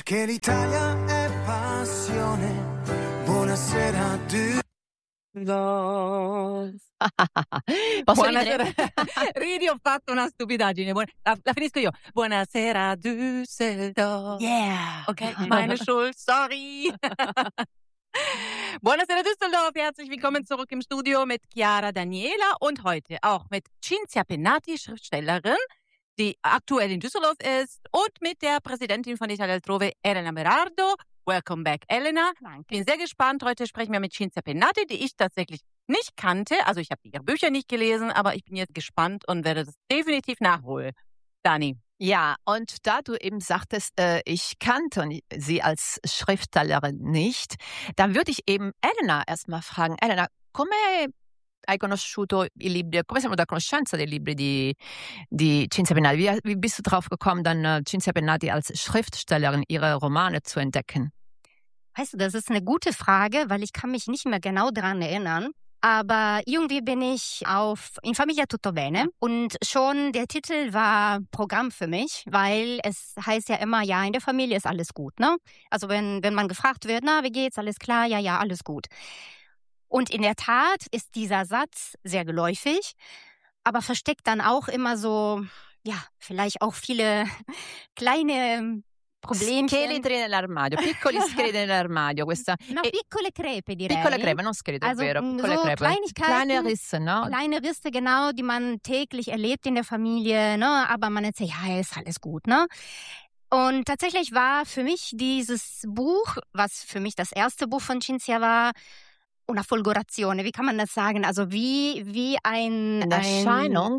Perché l'Italia è passione. Buonasera Posso Buonasera. ridere? Ridi, ho fatto una stupidaggine. La finisco io. Buonasera Düsseldorf. Yeah. Okay, meine Schuld, sorry. Buonasera Düsseldorf, herzlich willkommen zurück im Studio mit Chiara Daniela und heute auch mit Cinzia Pennati, Schriftstellerin, die aktuell in Düsseldorf ist, und mit der Präsidentin von Italia Altrove, Elena Berardo. Welcome back, Elena. Danke. Bin sehr gespannt. Heute sprechen wir mit Cinzia Pennati, die ich tatsächlich nicht kannte. Also ich habe ihre Bücher nicht gelesen, aber ich bin jetzt gespannt und werde das definitiv nachholen. Dani. Ja, und da du eben sagtest, ich kannte sie als Schriftstellerin nicht, dann würde ich eben Elena erstmal fragen. Elena, come hai conosciuto i libri? Come siamo da conoscenza dei libri di Cinzia Pennati? Wie bist du drauf gekommen, dann Cinzia Pennati als Schriftstellerin ihre Romane zu entdecken? Weißt du, das ist eine gute Frage, weil ich kann mich nicht mehr genau daran erinnern. Aber irgendwie bin ich auf In Famiglia Tutto Bene und schon der Titel war Programm für mich, weil es heißt ja immer, ja, in der Familie ist alles gut, ne? Also wenn man gefragt wird, na, wie geht's, alles klar, ja, alles gut. Und in der Tat ist dieser Satz sehr geläufig, aber versteckt dann auch immer so, ja, vielleicht auch viele kleine Problemchen. Scheletri nell'armadio, piccoli scheletri nell'armadio. Questa No, piccole crepe direi. Piccole crepe, non scheletri, Also, vero? Piccole so crepe. Kleinigkeiten. Kleine Risse, no? Kleine Risse, genau, die man täglich erlebt in der Familie, ne? Aber man erzählt, ja, ist alles gut, ne? Und tatsächlich war für mich dieses Buch, was für mich das erste Buch von Cinzia war, una folgorazione, wie kann man das sagen? Also wie ein Erscheinung,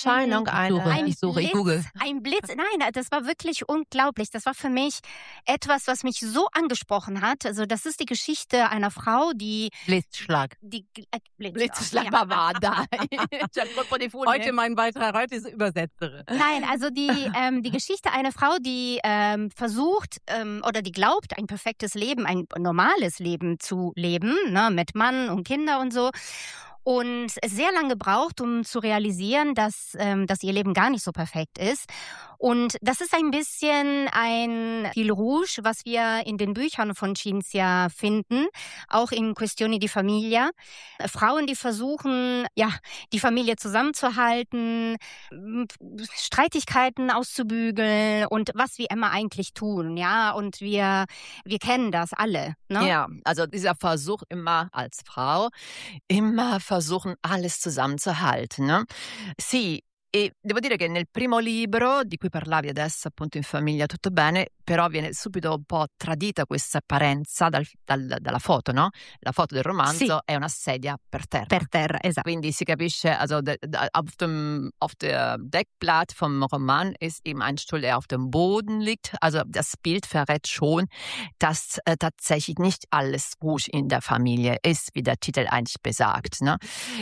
Ich suche, ich google. Ein Blitz, nein, das war wirklich unglaublich. Das war für mich etwas, was mich so angesprochen hat. Also das ist die Geschichte einer Frau, die Blitzschlag. Blitzschlag, ma va, dai. C'è il colpo di fulmine. Heute mein Beitrag, heute ist Übersetzerin. Nein, also die Geschichte einer Frau, die versucht oder die glaubt, ein perfektes Leben, ein normales Leben zu leben, ne, mit Mann und Kinder und so. Und es sehr lange braucht, um zu realisieren, dass ihr Leben gar nicht so perfekt ist. Und das ist ein bisschen ein Fil Rouge, was wir in den Büchern von Cinzia finden, auch in Questioni di Famiglia. Frauen, die versuchen, ja, die Familie zusammenzuhalten, Streitigkeiten auszubügeln und was wir immer eigentlich tun, ja. Und wir kennen das alle, ne? Ja, also dieser Versuch immer als Frau, immer versuchen, alles zusammenzuhalten, ne? Sì, e devo dire che nel primo libro, di cui parlavi adesso, appunto In Famiglia Tutto Bene, però viene subito un po' tradita questa apparenza dalla foto, no? La foto del romanzo Sì. è una sedia per terra. Per terra, esatto. Quindi si capisce, also auf der Deckblatt vom Roman ist eben ein Stuhl, der auf dem Boden liegt. Also das Bild verrät schon, dass tatsächlich nicht alles rouge in der Familie ist, wie der Titel eigentlich besagt, ne?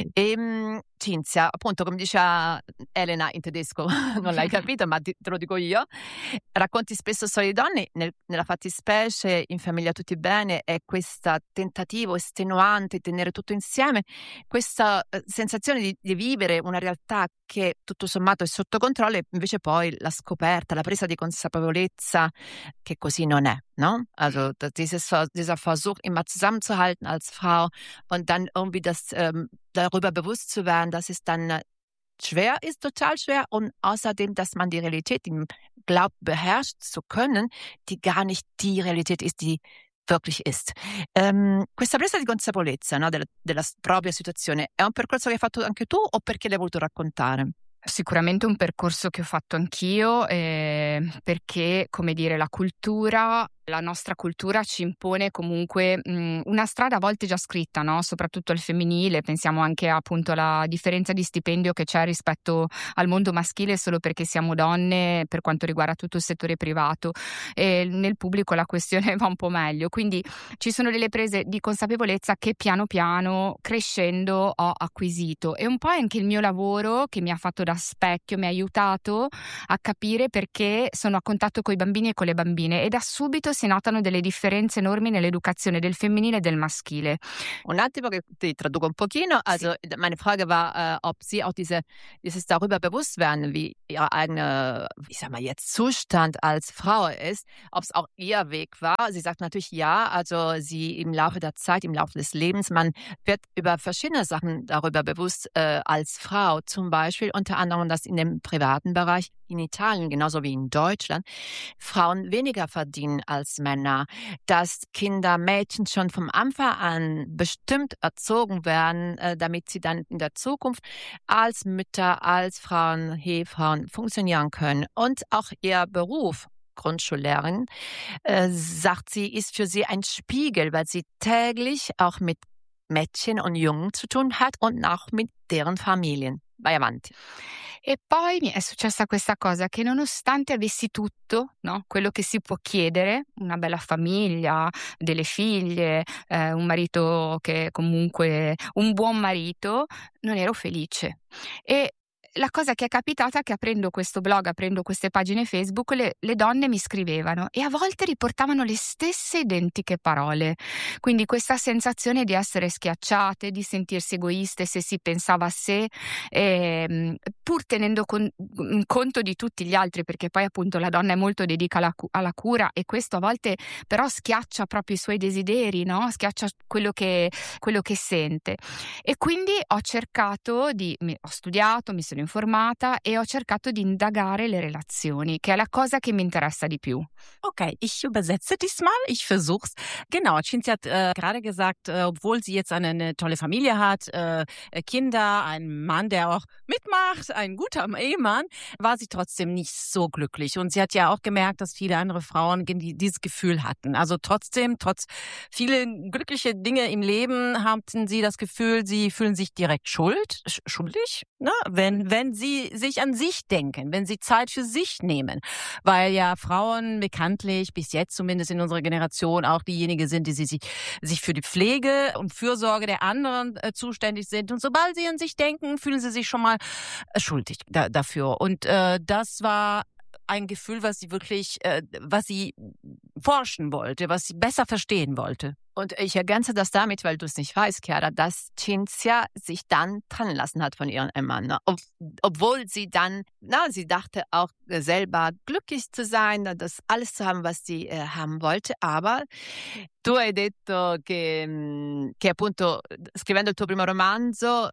Cinzia, appunto, come diceva Elena in tedesco, non l'hai capito, ma te lo dico io, racconti spesso storie di donne, nella fattispecie In Famiglia Tutti Bene è questo tentativo estenuante di tenere tutto insieme, questa sensazione di vivere una realtà che tutto sommato è sotto controllo, e invece poi la scoperta, la presa di consapevolezza che così non è, no? Also dieser Versuch, immer zusammenzuhalten als Frau und dann irgendwie darüber bewusst zu werden, dass es dann schwer ist, total schwer, und außerdem, dass man die Realität, die glaubt, beherrscht zu können, die gar nicht die Realität ist, die wirklich ist. Questa presa di consapevolezza, no, della propria situazione è un percorso che hai fatto anche tu, o perché l'hai voluto raccontare? Sicuramente un percorso che ho fatto anch'io, perché, come dire, la nostra cultura ci impone comunque una strada a volte già scritta, no? Soprattutto al femminile. Pensiamo anche appunto alla differenza di stipendio che c'è rispetto al mondo maschile solo perché siamo donne, per quanto riguarda tutto il settore privato, e nel pubblico la questione va un po' meglio. Quindi ci sono delle prese di consapevolezza che piano piano, crescendo, ho acquisito, e un po' anche il mio lavoro, che mi ha fatto da specchio, mi ha aiutato a capire perché sono a contatto con i bambini e con le bambine, e da subito si notano delle differenze enormi nell'educazione del femminile e del maschile. Un attimo, che die traduco un pochino. Also meine Frage war, ob Sie auch dieses darüber bewusst werden, wie Ihr eigener, ich sag mal jetzt, Zustand als Frau ist, ob es auch Ihr Weg war. Sie sagt natürlich ja, also sie im Laufe der Zeit, im Laufe des Lebens, man wird über verschiedene Sachen darüber bewusst als Frau. Zum Beispiel unter anderem, dass in dem privaten Bereich in Italien, genauso wie in Deutschland, Frauen weniger verdienen als Männer, dass Kinder, Mädchen schon vom Anfang an bestimmt erzogen werden, damit sie dann in der Zukunft als Mütter, als Frauen, Ehefrauen funktionieren können. Und auch ihr Beruf, Grundschullehrerin, sagt sie, ist für sie ein Spiegel, weil sie täglich auch mit Mädchen und Jungen zu tun hat und auch mit deren Familien. Vai avanti. E poi mi è successa questa cosa, che nonostante avessi tutto, no, quello che si può chiedere, una bella famiglia, delle figlie, un marito che comunque un buon marito, non ero felice. E la cosa che è capitata è che aprendo questo blog, aprendo queste pagine Facebook, le donne mi scrivevano e a volte riportavano le stesse identiche parole. Quindi questa sensazione di essere schiacciate, di sentirsi egoiste se si pensava a sé, pur tenendo conto di tutti gli altri, perché poi appunto la donna è molto dedicata alla cura e questo a volte però schiaccia proprio i suoi desideri, no? Schiaccia quello che sente. E quindi ho studiato, mi sono informata e ho cercato di indagare le relazioni, che è la cosa che mi interessa di più. Okay, ich übersetze diesmal, ich versuch's. Genau, Cinzia hat gerade gesagt, obwohl sie jetzt eine tolle Familie hat, Kinder, einen Mann, der auch mitmacht, ein guter Ehemann, war sie trotzdem nicht so glücklich. Und sie hat ja auch gemerkt, dass viele andere Frauen dieses Gefühl hatten. Also trotzdem, trotz viele glückliche Dinge im Leben, hatten sie das Gefühl, sie fühlen sich direkt schuldig, ne? Wenn sie sich an sich denken, wenn sie Zeit für sich nehmen. Weil ja Frauen bekanntlich, bis jetzt zumindest in unserer Generation, auch diejenigen sind, die sich für die Pflege und Fürsorge der anderen zuständig sind. Und sobald sie an sich denken, fühlen sie sich schon mal schuldig dafür. Und das war ein Gefühl, was sie wirklich, was sie forschen wollte, was sie besser verstehen wollte. Und ich ergänze das damit, weil du es nicht weißt, Chiara, dass Cinzia sich dann trennen lassen hat von ihrem Mann. Ne? Obwohl sie dann, sie dachte auch selber glücklich zu sein, das alles zu haben, was sie haben wollte. Aber tu hai detto che appunto scrivendo il tuo primo romanzo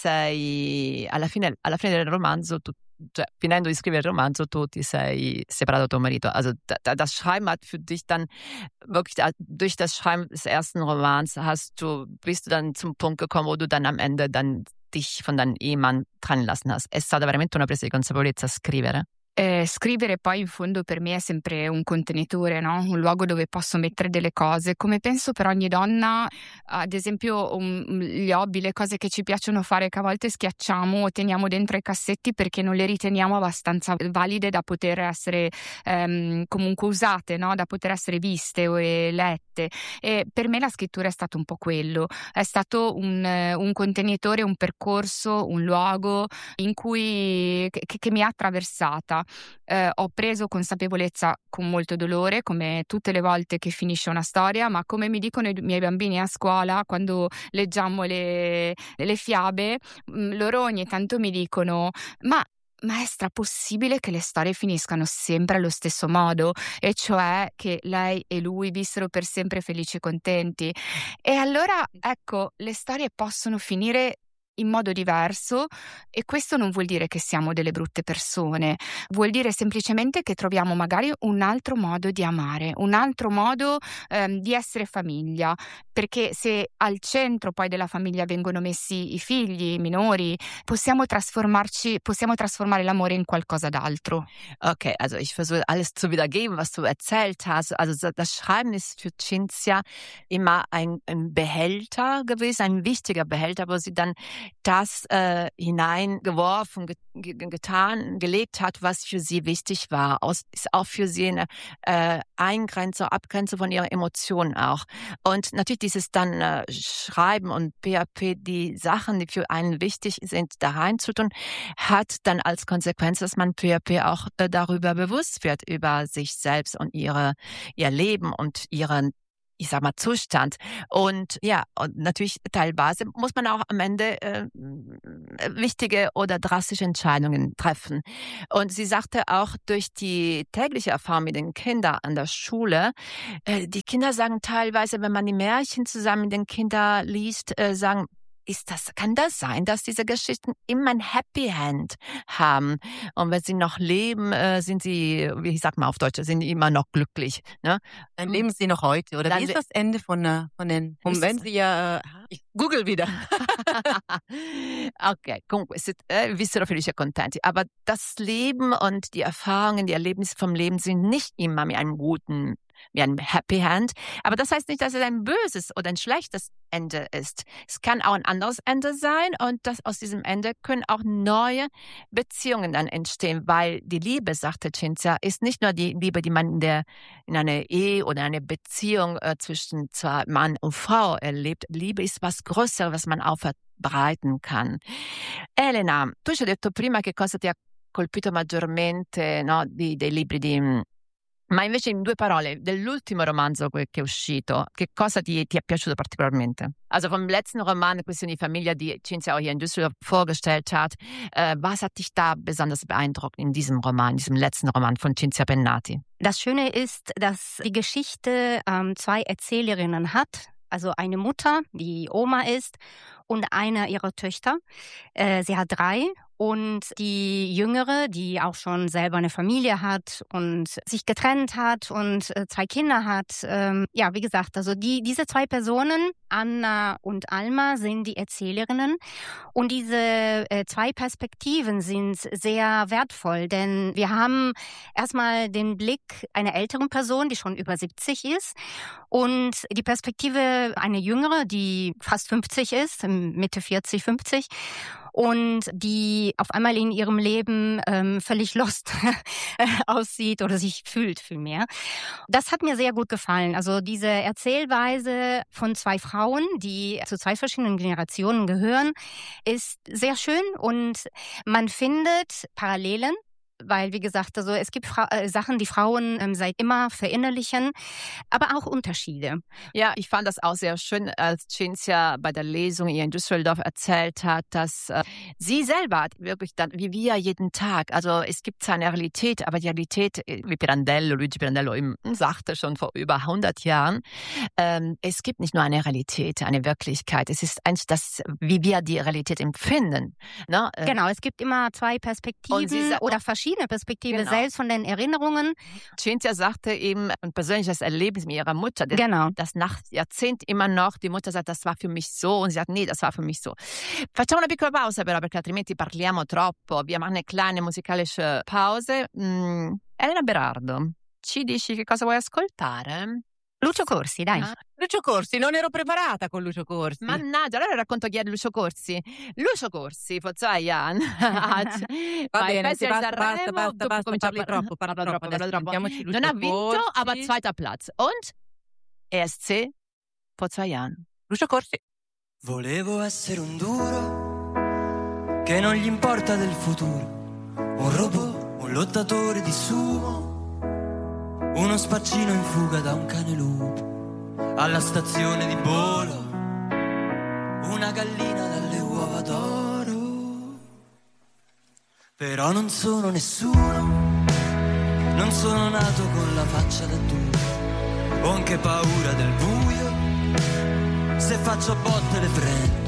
sei alla fine del romanzo cioè, finendo di scrivere il romanzo, tu ti sei separato da tuo marito. Also das Schreiben hat für dich dann wirklich, durch das Schreiben des ersten Romans bist du dann zum Punkt gekommen, wo du dann am Ende dann dich von deinem Ehemann trennen lassen hast. È stata veramente una presa di consapevolezza scrivere? Scrivere poi in fondo per me è sempre un contenitore, no? Un luogo dove posso mettere delle cose, come penso per ogni donna, ad esempio gli hobby, le cose che ci piacciono fare che a volte schiacciamo o teniamo dentro i cassetti perché non le riteniamo abbastanza valide da poter essere comunque usate, no? Da poter essere viste o lette. E per me la scrittura è stato un po' quello, è stato un contenitore, un percorso, un luogo in cui che mi ha attraversata. Ho preso consapevolezza con molto dolore, come tutte le volte che finisce una storia, ma come mi dicono i miei bambini a scuola quando leggiamo le fiabe, loro ogni tanto mi dicono: ma maestra, possibile che le storie finiscano sempre allo stesso modo? E cioè che lei e lui vissero per sempre felici e contenti. E allora, ecco, le storie possono finire in modo diverso e questo non vuol dire che siamo delle brutte persone, vuol dire semplicemente che troviamo magari un altro modo di amare, un altro modo di essere famiglia, perché se al centro poi della famiglia vengono messi i figli, i minori, possiamo trasformare l'amore in qualcosa d'altro. Okay, also ich versuche alles zu wiedergeben, was du erzählt hast. Also das Schreiben ist für Cinzia immer ein Behälter gewesen, ein wichtiger Behälter, wo sie dann das hineingeworfen, gelegt hat, was für sie wichtig war. Ist auch für sie eine Abgrenzung von ihren Emotionen auch. Und natürlich dieses dann Schreiben und PHP, die Sachen, die für einen wichtig sind, da reinzutun, hat dann als Konsequenz, dass man PHP auch darüber bewusst wird, über sich selbst und ihr Leben und ihren, ich sag mal, Zustand. Und ja, und natürlich teilweise muss man auch am Ende wichtige oder drastische Entscheidungen treffen. Und sie sagte auch, durch die tägliche Erfahrung mit den Kindern an der Schule, die Kinder sagen teilweise, wenn man die Märchen zusammen mit den Kindern liest, sagen, kann das sein, dass diese Geschichten immer ein Happy End haben? Und wenn sie noch leben, sind sie, wie ich sag mal auf Deutsch, sind die immer noch glücklich. Ne? Dann leben sie noch heute, oder? Dann Wie ist das Ende von den... Und wenn sie ja... ich google wieder. Ok, comunque vissero felici e contenti. Aber das Leben und die Erfahrungen, die Erlebnisse vom Leben sind nicht immer mit einem guten, wie ein Happy End. Aber das heißt nicht, dass es ein böses oder ein schlechtes Ende ist. Es kann auch ein anderes Ende sein und aus diesem Ende können auch neue Beziehungen dann entstehen, weil die Liebe, sagte Cinzia, ist nicht nur die Liebe, die man in einer Ehe oder einer Beziehung zwischen zwei Mann und Frau erlebt. Liebe ist was Größeres, was man auch verbreiten kann. Elena, tu ci hai detto prima che cosa ti ha colpito maggiormente, no, dei libri di... Ma invece in 2 parole, dell'ultimo romanzo che è uscito, che cosa ti è piaciuto particolarmente? Also vom letzten Roman, Question die Familie, die Cinzia auch hier in Düsseldorf vorgestellt hat, was hat dich da besonders beeindruckt in diesem Roman, diesem letzten Roman von Cinzia Pennati? Das Schöne ist, dass die Geschichte 2 Erzählerinnen hat. Also eine Mutter, die Oma ist, und eine ihrer Töchter. Sie hat 3. Und die Jüngere, die auch schon selber eine Familie hat und sich getrennt hat und 2 Kinder hat. Ja, wie gesagt, also diese 2 Personen, Anna und Alma, sind die Erzählerinnen. Und diese 2 Perspektiven sind sehr wertvoll, denn wir haben erstmal den Blick einer älteren Person, die schon über 70 ist, und die Perspektive einer Jüngere, die fast 50 ist, Mitte 40, 50. Und die auf einmal in ihrem Leben völlig lost aussieht oder sich fühlt vielmehr. Das hat mir sehr gut gefallen. Also diese Erzählweise von 2 Frauen, die zu 2 verschiedenen Generationen gehören, ist sehr schön und man findet Parallelen. Weil, wie gesagt, also es gibt Sachen, die Frauen seit immer verinnerlichen, aber auch Unterschiede. Ja, ich fand das auch sehr schön, als Cinzia bei der Lesung hier in Düsseldorf erzählt hat, dass sie selber hat wirklich dann, wie wir jeden Tag, also es gibt zwar eine Realität, aber die Realität, wie Luigi Pirandello sagte schon vor über 100 Jahren, es gibt nicht nur eine Realität, eine Wirklichkeit, es ist eigentlich das, wie wir die Realität empfinden. Ne? Genau, es gibt immer 2 Perspektiven oder verschiedene Perspektiven, genau. Selbst von den Erinnerungen. Cinzia sagte eben ein persönliches Erlebnis mit ihrer Mutter, genau. Das nach Jahrzehnten immer noch, die Mutter sagt, das war für mich so, und sie sagt, nee, das war für mich so. Facciamo una piccola pausa però, perché altrimenti parliamo troppo. Wir machen eine kleine musikalische Pause. Elena Berardo, ci dici che cosa vuoi ascoltare? Lucio Corsi, dai. Lucio Corsi, non ero preparata con Lucio Corsi. Mannaggia, allora racconto chi è Lucio Corsi. Lucio Corsi, Pozzayan. Va bene, basta, troppo, parla troppo. Adesso non ha vinto, aber zweiter Platz. Und ESC Pozzayan. Lucio Corsi. Volevo essere un duro che non gli importa del futuro, un robot, un lottatore di sumo, uno spaccino in fuga da un cane lupo, alla stazione di Bolo, una gallina dalle uova d'oro. Però non sono nessuno, non sono nato con la faccia da duro, ho anche paura del buio, se faccio botte le prendo,